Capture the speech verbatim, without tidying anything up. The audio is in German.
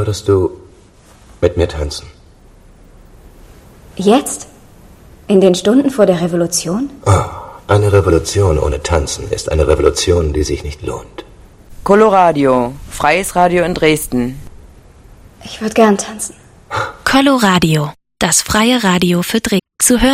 Würdest du mit mir tanzen? Jetzt? In den Stunden vor der Revolution? Oh, eine Revolution ohne Tanzen ist eine Revolution, die sich nicht lohnt. Coloradio, freies Radio in Dresden. Ich würde gern tanzen. Coloradio, das freie Radio für Dresden. Zu hören